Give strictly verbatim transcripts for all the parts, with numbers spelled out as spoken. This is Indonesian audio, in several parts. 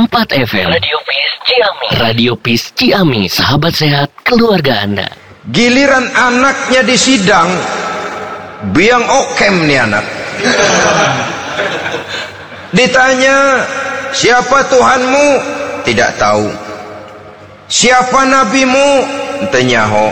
empat F M. Radio Peace Ciamis. Radio Peace Ciamis, sahabat sehat keluarga Anda. Giliran anaknya di sidang, biang okem nih anak. Ditanya, siapa Tuhanmu? Tidak tahu. Siapa nabimu? Tenyaho.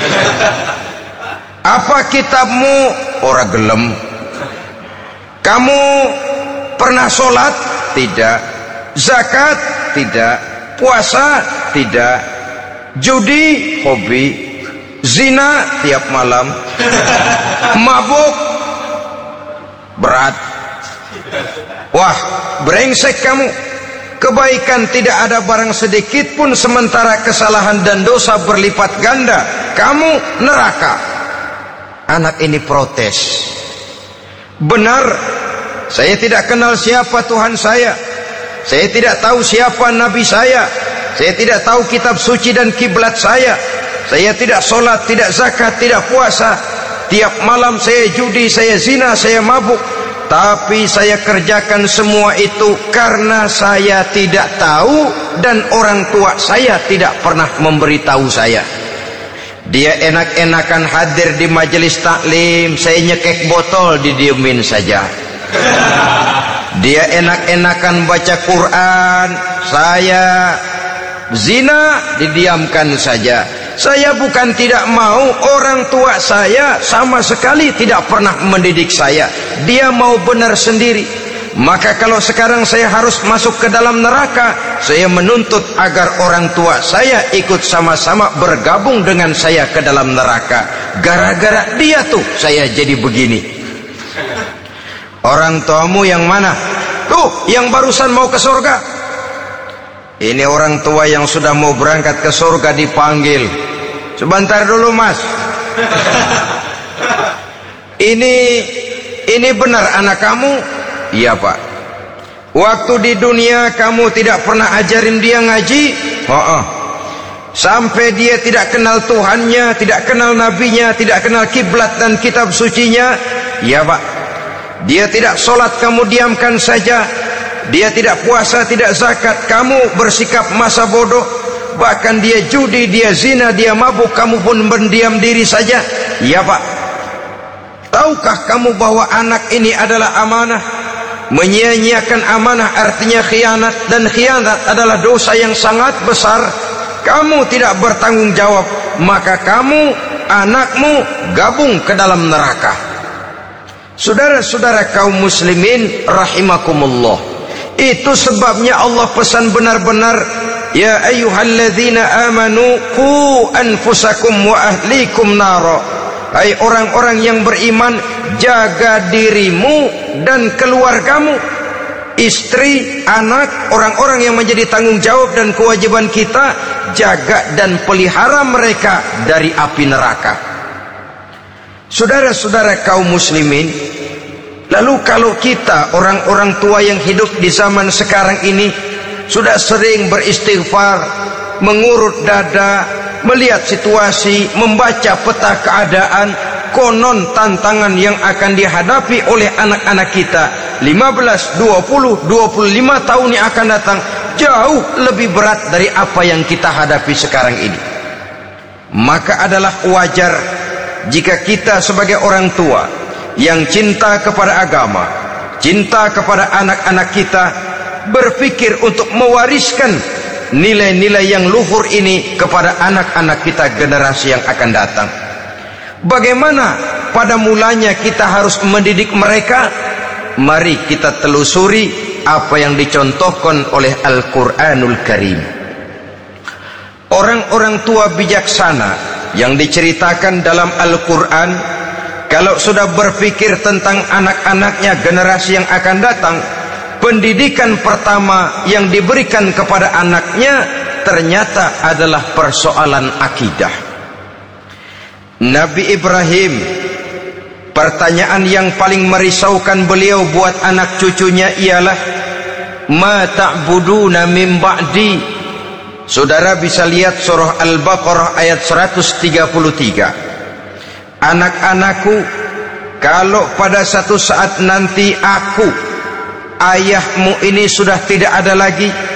Apa kitabmu? Ora gelem. Kamu pernah sholat? Tidak. Zakat? Tidak. Puasa? Tidak. Judi? Hobi. Zina? Tiap malam. Mabuk? Berat. Wah, brengsek kamu. Kebaikan tidak ada barang sedikit pun, sementara kesalahan dan dosa berlipat ganda. Kamu neraka. Anak ini protes. Benar, saya tidak kenal siapa Tuhan saya. Saya tidak tahu siapa Nabi saya. Saya tidak tahu kitab suci dan kiblat saya. Saya tidak sholat, tidak zakat, tidak puasa. Tiap malam saya judi, saya zina, saya mabuk. Tapi saya kerjakan semua itu karena saya tidak tahu dan orang tua saya tidak pernah memberitahu saya. Dia enak-enakan hadir di majelis taklim, saya nyekek botol, didiemin saja. Dia enak-enakan baca Quran, saya zina, didiamkan saja. Saya bukan tidak mau, orang tua saya sama sekali tidak pernah mendidik saya. Dia mau benar sendiri. Maka kalau sekarang saya harus masuk ke dalam neraka, saya menuntut agar orang tua saya ikut sama-sama bergabung dengan saya ke dalam neraka. Gara-gara dia tuh saya jadi begini. Orang tuamu yang mana? Tuh, yang barusan mau ke surga. Ini orang tua yang sudah mau berangkat ke surga dipanggil. Sebentar dulu mas. Ini ini benar anak kamu? Iya pak. Waktu di dunia kamu tidak pernah ajarin dia ngaji? Oh, oh. Sampai dia tidak kenal Tuhannya, tidak kenal nabinya, tidak kenal kiblat dan kitab sucinya? Iya pak. Dia tidak sholat, kamu diamkan saja. Dia tidak puasa, tidak zakat, kamu bersikap masa bodoh. Bahkan dia judi, dia zina, dia mabuk, kamu pun berdiam diri saja. Iya pak. Tahukah kamu bahwa anak ini adalah amanah? Menyia-nyiakan amanah artinya khianat, dan khianat adalah dosa yang sangat besar. Kamu tidak bertanggung jawab, maka kamu, anakmu gabung ke dalam neraka. Saudara-saudara kaum muslimin rahimakumullah, itu sebabnya Allah pesan benar-benar, ya ayyuhalladzina amanu qu anfusakum wa ahlikum nara. Hai orang-orang yang beriman, jaga dirimu dan keluargamu, istri, anak, orang-orang yang menjadi tanggung jawab dan kewajiban kita, jaga dan pelihara mereka dari api neraka. Saudara-saudara kaum muslimin, lalu kalau kita orang-orang tua yang hidup di zaman sekarang ini sudah sering beristighfar, mengurut dada, melihat situasi, membaca peta keadaan, konon tantangan yang akan dihadapi oleh anak-anak kita lima belas, dua puluh, dua puluh lima tahun yang akan datang jauh lebih berat dari apa yang kita hadapi sekarang ini. Maka adalah wajar jika kita sebagai orang tua yang cinta kepada agama, cinta kepada anak-anak kita, berpikir untuk mewariskan nilai-nilai yang luhur ini kepada anak-anak kita generasi yang akan datang. Bagaimana pada mulanya kita harus mendidik mereka? Mari kita telusuri apa yang dicontohkan oleh Al-Quranul Karim. Orang-orang tua bijaksana yang diceritakan dalam Al-Quran, kalau sudah berpikir tentang anak-anaknya generasi yang akan datang, pendidikan pertama yang diberikan kepada anaknya ternyata adalah persoalan akidah. Nabi Ibrahim, pertanyaan yang paling merisaukan beliau buat anak cucunya ialah, ma ta'buduna min ba'di. Saudara bisa lihat surah Al-Baqarah ayat seratus tiga puluh tiga. Anak-anakku, kalau pada satu saat nanti aku, ayahmu ini sudah tidak ada lagi,